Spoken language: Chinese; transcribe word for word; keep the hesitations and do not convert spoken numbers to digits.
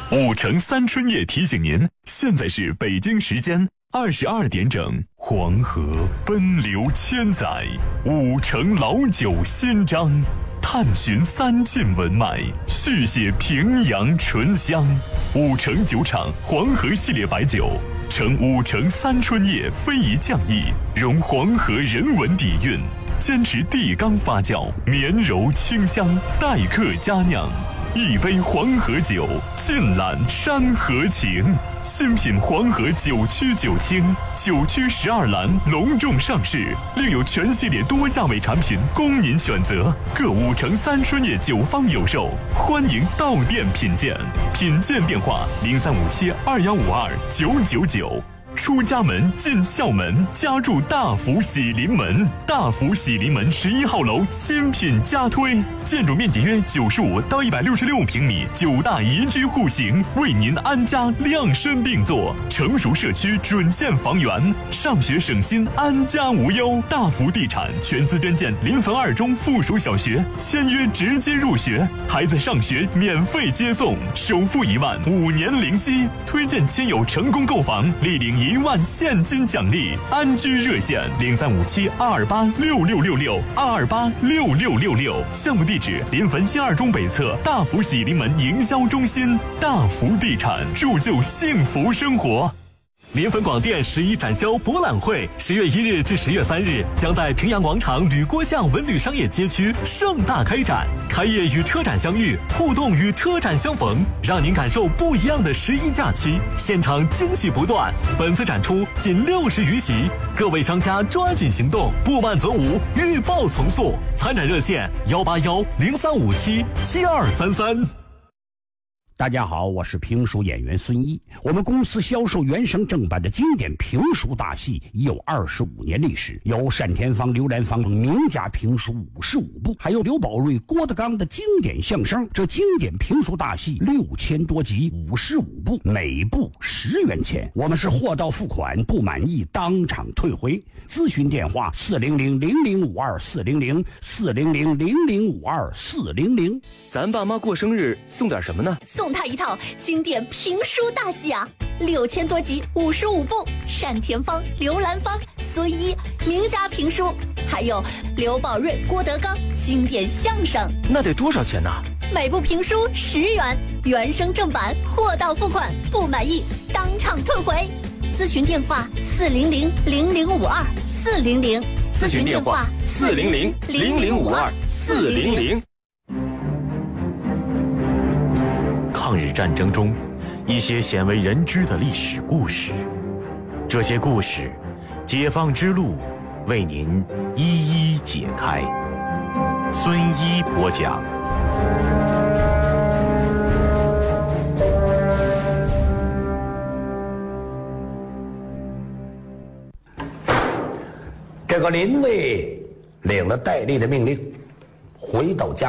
五城三春夜提醒您，现在是北京时间二十二点整。黄河奔流千载，五城老酒新章，探寻三晋文脉，续写平阳醇香。五城酒厂黄河系列白酒，承五城三春夜非遗匠艺，融黄河人文底蕴，坚持地缸发酵，绵柔清香，待客佳酿。一杯黄河酒，尽览山河情。新品黄河九曲九清，九曲十二栏隆重上市，另有全系列多价位产品供您选择。各五城三春夜酒坊有售，欢迎到店品鉴。品鉴电话零三五七二幺五二九九九。出家门进校门，家住大福喜临门。大福喜临门十一号楼新品加推，建筑面积约九十五到一百六十六平米，九大宜居户型，为您安家量身定做。成熟社区准线房源，上学省心，安家无忧。大福地产全资捐建临汾二中附属小学，签约直接入学，孩子上学免费接送，首付一万，五年零息。推荐亲友成功购房，立领一万现金奖励。安居热线零三五七二二八六六六六二二八六六六六。项目地址临汾新二中北侧大福喜临门营销中心。大福地产，铸就幸福生活。临汾广电十一展销博览会十月一日至十月三日将在平阳广场吕郭巷文旅商业街区盛大开展，开业与车展相遇，互动与车展相逢，让您感受不一样的十一假期，现场惊喜不断。本次展出仅六十余席，各位商家抓紧行动，不满则无，预报从速。参展热线幺八幺零三五七七二三三。 大家好，我是评书演员孙一。我们公司销售原声正版的经典评书大戏已有二十五年历史，有单田芳、刘兰芳名家评书五十五部，还有刘宝瑞、郭德纲的经典相声。这经典评书大戏六千多集，五十五部，每部十元钱。我们是货到付款，不满意当场退回。咨询电话四零零零零五二四零零四零零零零五二四零零。 咱爸妈过生日送点什么呢？ 送他一套经典评书大戏啊，六千多集，五十五部，单田芳、刘兰芳、孙一名家评书，还有刘宝瑞、郭德纲经典相声。 那得多少钱呢？ 每部评书十元，原声正版，货到付款，不满意当场退回。咨询电话四零零零零五二四零零， 咨询电话四零零零零五二四零零。 抗日战争中，一些鲜为人知的历史故事，这些故事，解放之路为您一一解开。孙一播讲。 这个林卫领了戴笠的命令，回到家